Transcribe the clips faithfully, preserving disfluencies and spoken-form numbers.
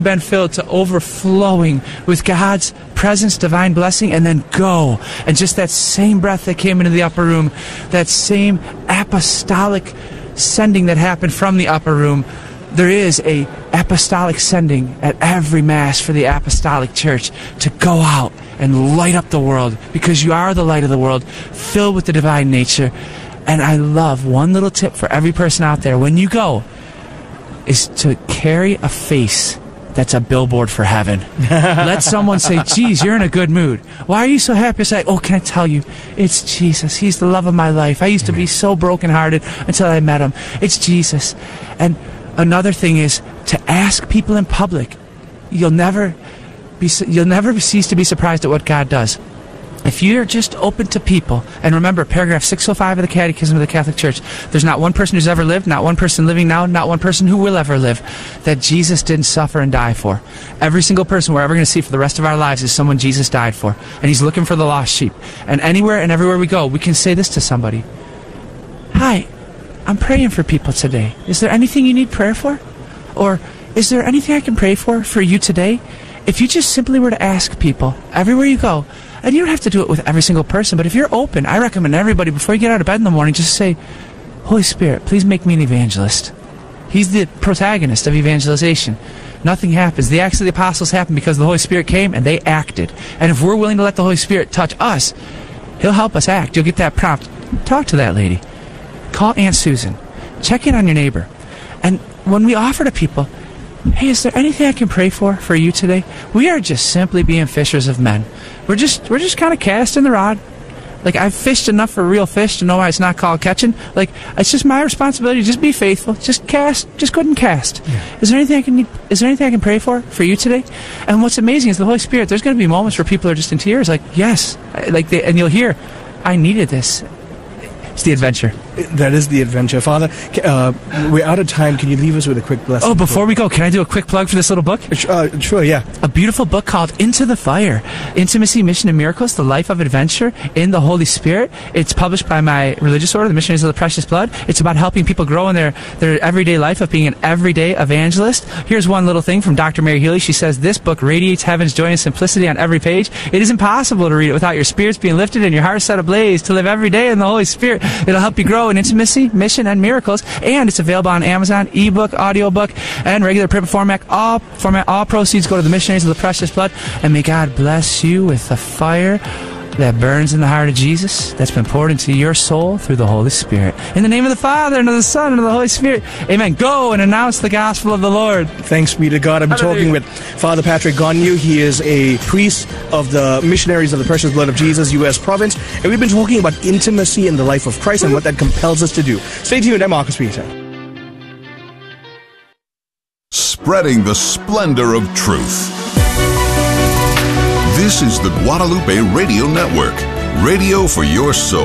been filled to overflowing with God's presence, divine blessing, and then go. And just that same breath that came into the upper room, that same apostolic sending that happened from the upper room, there is a apostolic sending at every Mass for the apostolic church to go out and light up the world, because you are the light of the world, filled with the divine nature. And I love one little tip for every person out there. When you go, is to carry a face that's a billboard for heaven. Let someone say, geez, you're in a good mood. Why are you so happy? It's like, oh, can I tell you? It's Jesus. He's the love of my life. I used to be so brokenhearted until I met him. It's Jesus. And another thing is to ask people in public. You'll never be, you'll never cease to be surprised at what God does. If you're just open to people, and remember, paragraph six oh five of the Catechism of the Catholic Church, there's not one person who's ever lived, not one person living now, not one person who will ever live, that Jesus didn't suffer and die for. Every single person we're ever going to see for the rest of our lives is someone Jesus died for, and he's looking for the lost sheep. And anywhere and everywhere we go, we can say this to somebody. Hi, I'm praying for people today. Is there anything you need prayer for? Or, is there anything I can pray for for you today? If you just simply were to ask people, everywhere you go, and you don't have to do it with every single person, but if you're open, I recommend everybody, before you get out of bed in the morning, just say, Holy Spirit, please make me an evangelist. He's the protagonist of evangelization. Nothing happens. The Acts of the Apostles happened because the Holy Spirit came and they acted. And if we're willing to let the Holy Spirit touch us, he'll help us act. You'll get that prompt. Talk to that lady. Call Aunt Susan. Check in on your neighbor. And when we offer to people, hey, is there anything I can pray for for you today? We are just simply being fishers of men. We're just we're just kind of casting the rod. Like, I've fished enough for real fish to know why it's not called catching. Like, it's just my responsibility. Just be faithful. Just cast. Just go ahead and cast. Yeah. Is there anything I can need, Is there anything I can pray for for you today? And what's amazing is the Holy Spirit. There's going to be moments where people are just in tears. Like, yes, like they, and you'll hear, I needed this. It's the adventure. That is the adventure. Father, uh, we're out of time. Can you leave us with a quick blessing? Oh, before we go, can I do a quick plug for this little book? Uh, sure, yeah. A beautiful book called Into the Fire, Intimacy, Mission, and Miracles, The Life of Adventure in the Holy Spirit. It's published by my religious order, the Missionaries of the Precious Blood. It's about helping people grow in their, their everyday life of being an everyday evangelist. Here's one little thing from Doctor Mary Healy. She says, this book radiates heaven's joy and simplicity on every page. It is impossible to read it without your spirits being lifted and your heart set ablaze to live every day in the Holy Spirit. It'll help you grow in intimacy, mission, and miracles. And it's available on Amazon, ebook, audiobook, and regular print format. All format, all proceeds go to the Missionaries of the Precious Blood. And may God bless you with the fire that burns in the heart of Jesus, that's been poured into your soul through the Holy Spirit. In the name of the Father, and of the Son, and of the Holy Spirit. Amen. Go and announce the gospel of the Lord. Thanks be to God. I'm Hallelujah. Talking with Father Patrick Gonneau. He is a priest of the Missionaries of the Precious Blood of Jesus, U S Province. And we've been talking about intimacy in the life of Christ and what that compels us to do. Stay tuned. I'm Marcus Peter. Spreading the splendor of truth. This is the Guadalupe Radio Network, radio for your soul.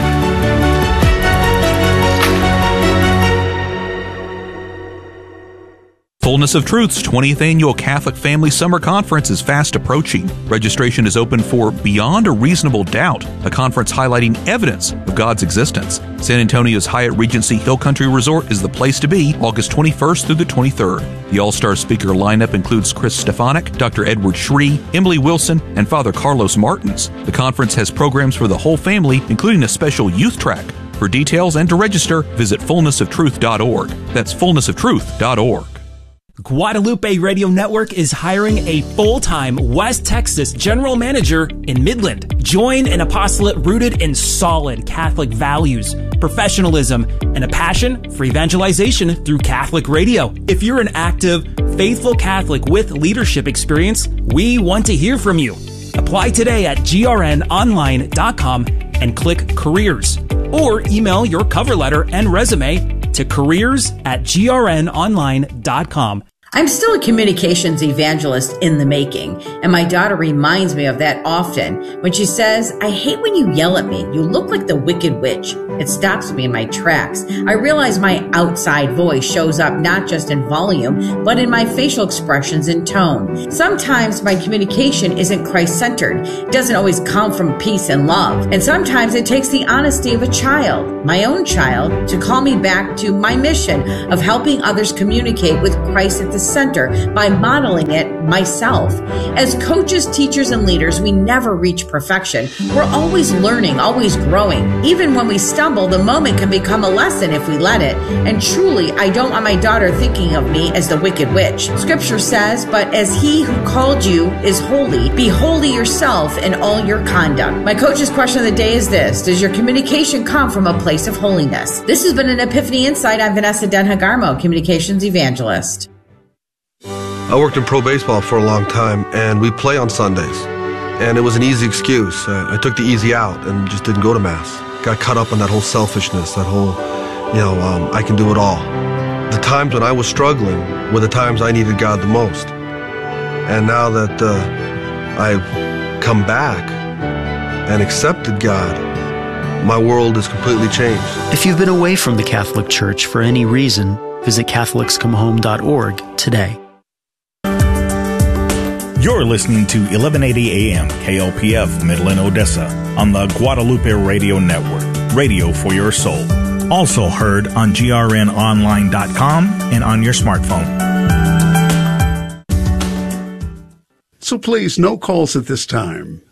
Fullness of Truth's twentieth Annual Catholic Family Summer Conference is fast approaching. Registration is open for Beyond a Reasonable Doubt, a conference highlighting evidence of God's existence. San Antonio's Hyatt Regency Hill Country Resort is the place to be, August twenty-first through the twenty-third. The all-star speaker lineup includes Chris Stefanik, Doctor Edward Shree, Emily Wilson, and Father Carlos Martins. The conference has programs for the whole family, including a special youth track. For details and to register, visit fullness of truth dot org. That's fullness of truth dot org. Guadalupe Radio Network is hiring a full-time West Texas general manager in Midland. Join an apostolate rooted in solid Catholic values, professionalism, and a passion for evangelization through Catholic radio. If you're an active, faithful Catholic with leadership experience, we want to hear from you. Apply today at G R N online dot com and click Careers, or email your cover letter and resume to careers at G R N online dot com. I'm still a communications evangelist in the making, and my daughter reminds me of that often when she says, I hate when you yell at me. You look like the Wicked Witch. It stops me in my tracks. I realize my outside voice shows up not just in volume, but in my facial expressions and tone. Sometimes my communication isn't Christ-centered. It doesn't always come from peace and love. And sometimes it takes the honesty of a child, my own child, to call me back to my mission of helping others communicate with Christ at the the center by modeling it myself. As coaches, teachers, and leaders, we never reach perfection. We're always learning, always growing. Even when we stumble, the moment can become a lesson if we let it. And truly, I don't want my daughter thinking of me as the wicked witch. Scripture says, but as he who called you is holy, be holy yourself in all your conduct. My coach's question of the day is this: does your communication come from a place of holiness? This has been an Epiphany Insight. I'm Vanessa Denhagarmo, Communications Evangelist. I worked in pro baseball for a long time, and we play on Sundays. And it was an easy excuse. I, I took the easy out and just didn't go to Mass. Got caught up in that whole selfishness, that whole, you know, um, I can do it all. The times when I was struggling were the times I needed God the most. And now that uh, I've come back and accepted God, my world has completely changed. If you've been away from the Catholic Church for any reason, visit Catholics Come Home dot org today. You're listening to eleven eighty A M K L P F Midland, Odessa on the Guadalupe Radio Network, radio for your soul. Also heard on G R N online dot com and on your smartphone. So please, no calls at this time.